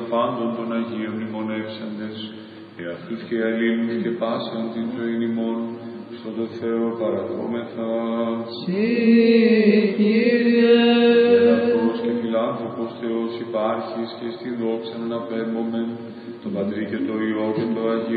πάντων των Αγίων μνημονεύσαντες, εαυτούς και αλλήλους και πάσαν την ζωήν ημών, στο το Θεό παραδόμεθα. Συ, Κύριε. Εναυτός και φιλάνθρωπος Θεός υπάρχεις και στη δόξα να παίρνομεν, τον Πατρί και το Υιό και το Αγίο